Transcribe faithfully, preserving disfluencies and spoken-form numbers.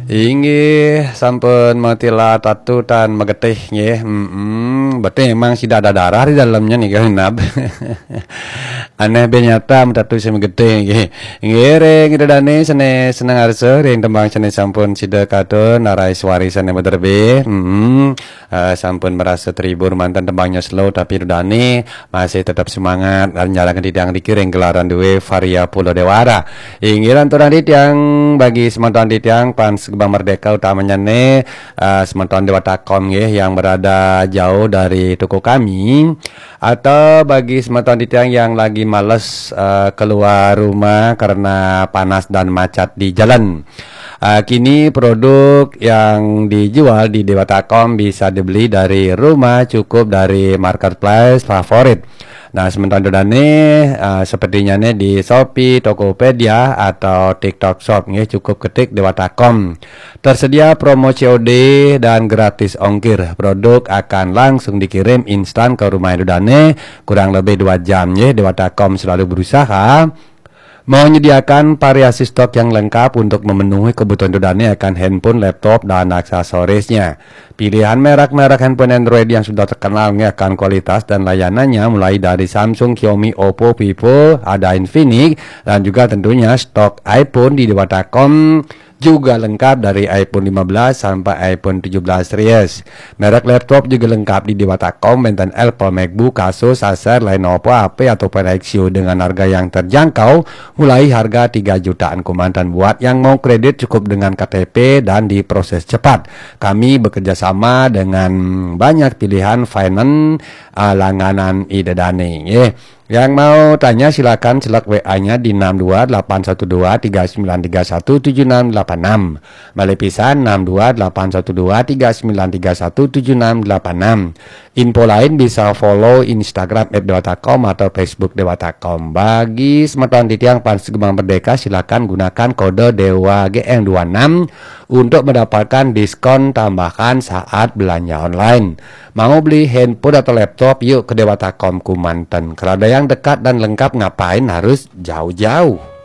Inggih sampun matila tatu tan magetih nggih. Mm berarti memang sudah ada darah di dalamnya nih kan nab. Aneh be nyata tatu sing magetih nggih. Nggih reng dane sene seneng arsa reng tembang sene sampun sida katon narai suari sene meterbe. Mm uh, sampun merasa terhibur mantan tembangnya slow tapi dane masih tetap semangat dan jalankan didang dikiring gelaran duwe Varia Pulau Dewara. Inggih lanturan yang bagi semantan yang Pans Gebang Merdeka utamanya nih uh, semantan Dewatakom ya yang berada jauh dari toko kami, atau bagi semantan yang yang lagi males uh, keluar rumah karena panas dan macet di jalan. Uh, kini produk yang dijual di Dewatakom bisa dibeli dari rumah cukup dari marketplace favorit. Nah sementara dane uh, sepertinya nih di Shopee, Tokopedia atau TikTok Shop nih cukup ketik Dewatakom. Tersedia promo C O D dan gratis ongkir. Produk akan langsung dikirim instan ke rumah dane kurang lebih dua jam nih. Dewatakom selalu berusaha menyediakan variasi stok yang lengkap untuk memenuhi kebutuhan dodane akan handphone, laptop, dan aksesorisnya. Pilihan merek-merek handphone Android yang sudah terkenal akan kualitas dan layanannya mulai dari Samsung, Xiaomi, Oppo, Vivo, ada Infinix, dan juga tentunya stok iPhone di Dewatakom juga lengkap dari iPhone lima belas sampai iPhone tujuh belas series. Merek laptop juga lengkap di Dewatakom, benten Apple, MacBook, Asus, Acer, Lenovo, H P atau Lexio dengan harga yang terjangkau mulai harga tiga jutaan komandan. Buat yang mau kredit cukup dengan K T P dan diproses cepat. Kami bekerja sama dengan banyak pilihan finance uh, langganan idedane. Yeah. Yang mau tanya silakan selak W A-nya di enam dua delapan satu dua tiga sembilan tiga satu tujuh enam delapan enam. Balik pisan enam dua delapan satu dua tiga sembilan tiga satu tujuh enam delapan enam. Info lain bisa follow Instagram et dewatakom atau Facebook Dewatakom. Bagi semeton titiang Pans Gebang Merdeka silakan gunakan kode Dewa G M dua enam untuk mendapatkan diskon tambahan saat belanja online. Mau beli handphone atau laptop, yuk ke Dewatakom Kumanten. Kalau ada yang dekat dan lengkap, ngapain harus jauh-jauh?